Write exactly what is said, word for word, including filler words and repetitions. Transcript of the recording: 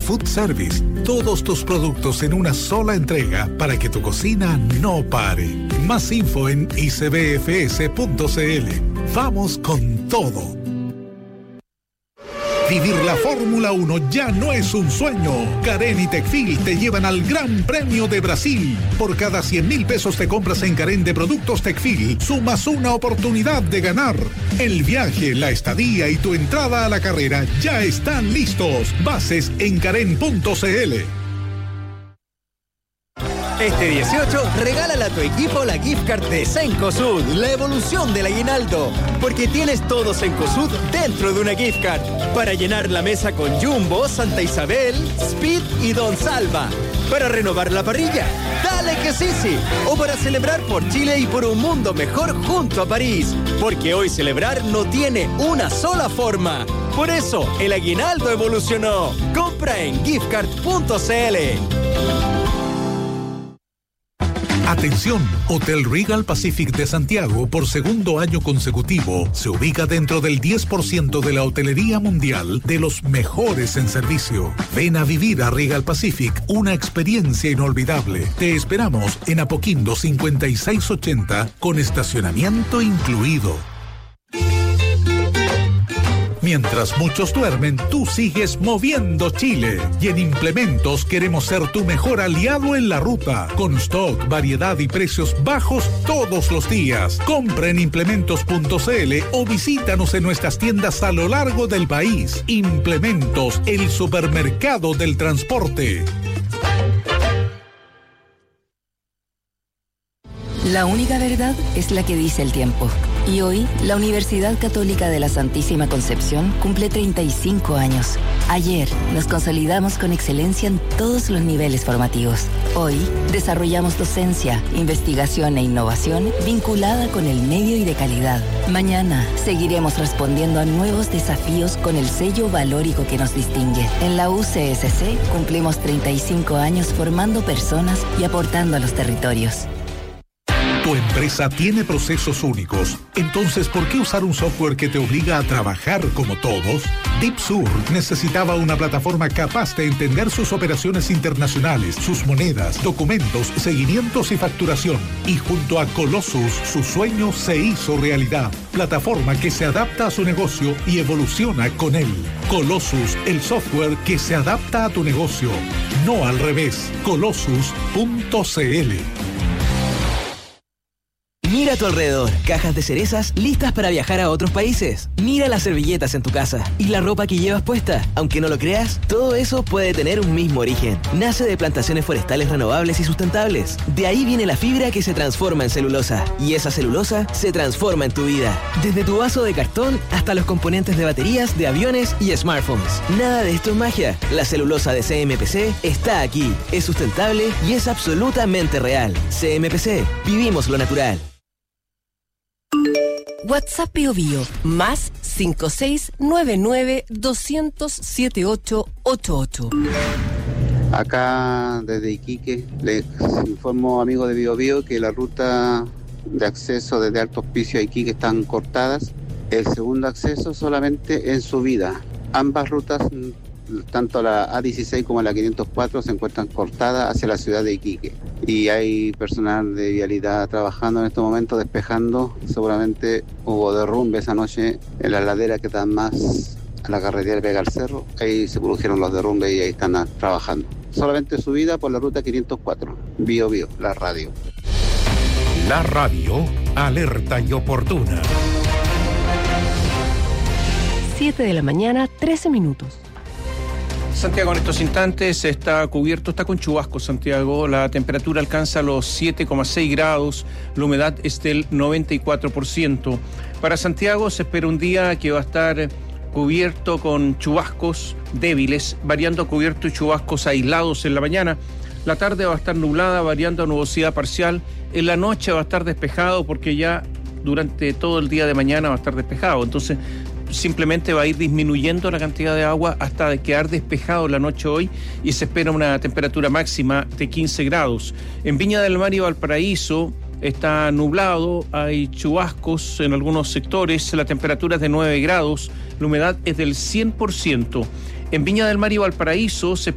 Food Service. Todos tus productos en una sola entrega para que tu cocina no pare. Más info en i c b f s punto c l. Vamos con todo. Vivir la Fórmula uno ya no es un sueño. Carén y Tecfil te llevan al Gran Premio de Brasil. Por cada cien mil pesos de compras en Carén de productos Tecfil, sumas una oportunidad de ganar. El viaje, la estadía y tu entrada a la carrera ya están listos. Bases en carén punto c l. Este dieciocho, regálale a tu equipo la gift card de Cencosud, la evolución del aguinaldo. Porque tienes todo Cencosud dentro de una gift card. Para llenar la mesa con Jumbo, Santa Isabel, Speed y Don Salva. Para renovar la parrilla, dale que sí, sí. O para celebrar por Chile y por un mundo mejor junto a París. Porque hoy celebrar no tiene una sola forma. Por eso, el aguinaldo evolucionó. Compra en gift card punto c l. Atención, Hotel Regal Pacific de Santiago, por segundo año consecutivo, se ubica dentro del diez por ciento de la hotelería mundial de los mejores en servicio. Ven a vivir a Regal Pacific una experiencia inolvidable. Te esperamos en Apoquindo cincuenta y seis ochenta con estacionamiento incluido. Mientras muchos duermen, tú sigues moviendo Chile. Y en Implementos queremos ser tu mejor aliado en la ruta. Con stock, variedad y precios bajos todos los días. Compra en implementos punto c l o visítanos en nuestras tiendas a lo largo del país. Implementos, el supermercado del transporte. La única verdad es la que dice el tiempo. Y hoy, la Universidad Católica de la Santísima Concepción cumple treinta y cinco años. Ayer, nos consolidamos con excelencia en todos los niveles formativos. Hoy, desarrollamos docencia, investigación e innovación vinculada con el medio y de calidad. Mañana, seguiremos respondiendo a nuevos desafíos con el sello valórico que nos distingue. En la U C S C, cumplimos treinta y cinco años formando personas y aportando a los territorios. Tu empresa tiene procesos únicos. Entonces, ¿por qué usar un software que te obliga a trabajar como todos? DeepSur necesitaba una plataforma capaz de entender sus operaciones internacionales, sus monedas, documentos, seguimientos y facturación. Y junto a Colossus, su sueño se hizo realidad. Plataforma que se adapta a su negocio y evoluciona con él. Colossus, el software que se adapta a tu negocio. No al revés. Colossus punto c l. Mira a tu alrededor, cajas de cerezas listas para viajar a otros países. Mira las servilletas en tu casa y la ropa que llevas puesta. Aunque no lo creas, todo eso puede tener un mismo origen. Nace de plantaciones forestales renovables y sustentables. De ahí viene la fibra que se transforma en celulosa. Y esa celulosa se transforma en tu vida. Desde tu vaso de cartón hasta los componentes de baterías, de aviones y smartphones. Nada de esto es magia. La celulosa de C M P C está aquí. Es sustentable y es absolutamente real. C M P C. Vivimos lo natural. WhatsApp Bio Bio, más cinco seis nueve nueve dos cero cero siete ocho ocho ocho. Acá desde Iquique les informo, amigos de Bio Bio, que la ruta de acceso desde Alto Hospicio a Iquique están cortadas. El segundo acceso solamente en subida. Ambas rutas, tanto la A dieciséis como la quinientos cuatro, se encuentran cortadas hacia la ciudad de Iquique. Y hay personal de vialidad trabajando en este momento, despejando. Seguramente hubo derrumbe esa noche en la ladera que dan más a la carretera de Pega al Cerro. Ahí se produjeron los derrumbes y ahí están a, trabajando. Solamente subida por la ruta quinientos cuatro. Bio Bio, la radio. La radio, alerta y oportuna. siete de la mañana, trece minutos. Santiago en estos instantes está cubierto, está con chubascos Santiago, la temperatura alcanza los siete coma seis grados, la humedad es del noventa y cuatro por ciento. Para Santiago se espera un día que va a estar cubierto con chubascos débiles, variando a cubierto y chubascos aislados en la mañana. La tarde va a estar nublada, variando a nubosidad parcial. En la noche va a estar despejado porque ya durante todo el día de mañana va a estar despejado. Entonces, simplemente va a ir disminuyendo la cantidad de agua hasta quedar despejado la noche hoy y se espera una temperatura máxima de quince grados. En Viña del Mar y Valparaíso está nublado, hay chubascos en algunos sectores, la temperatura es de nueve grados, la humedad es del cien por ciento. En Viña del Mar y Valparaíso se